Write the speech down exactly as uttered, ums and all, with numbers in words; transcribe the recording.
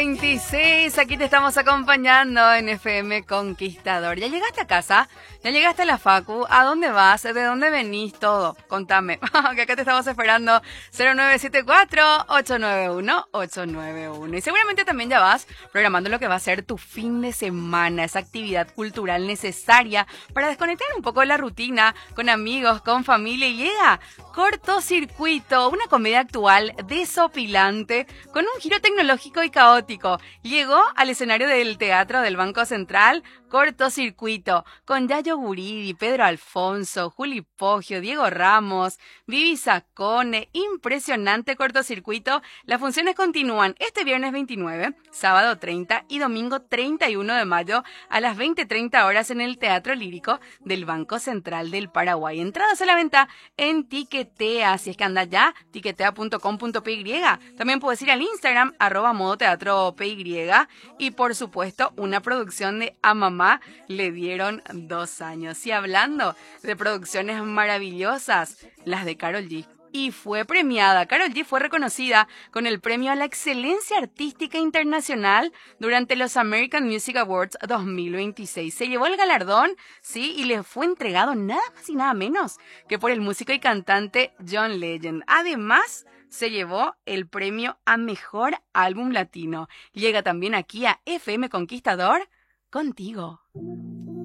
veintiséis, aquí te estamos acompañando en F M Conquistador. ¿Ya llegaste a casa? ¿Ya llegaste a la facu? ¿A dónde vas? ¿De dónde venís? Todo. Contame, que acá te estamos esperando. Cero nueve siete cuatro, ocho nueve uno, ocho nueve uno. Y seguramente también ya vas programando lo que va a ser tu fin de semana, esa actividad cultural necesaria para desconectar un poco de la rutina, con amigos, con familia. Y llega Cortocircuito, una comedia actual desopilante con un giro tecnológico y caótico. Llegó al escenario del Teatro del Banco Central Cortocircuito, con Yayo Guridi, Pedro Alfonso, Juli Poggio, Diego Ramos, Vivi Sacone. Impresionante Cortocircuito. Las funciones continúan este viernes veintinueve, sábado treinta y domingo treinta y uno de mayo a las veinte treinta horas en el Teatro Lírico del Banco Central del Paraguay. Entradas a la venta en Tiquetea. Si es que anda ya, tiquetea punto com punto p y. También puedes ir al Instagram, arroba modo teatro py. Y por supuesto, una producción de A Mamá le dieron dos años. Y hablando de producciones maravillosas, las de Karol G. Y fue premiada. Karol G fue reconocida con el premio a la excelencia artística internacional durante los American Music Awards dos mil veintiséis. Se llevó el galardón, sí, y le fue entregado nada más y nada menos que por el músico y cantante John Legend. Además, se llevó el premio a Mejor Álbum Latino. Llega también aquí a F M Conquistador contigo.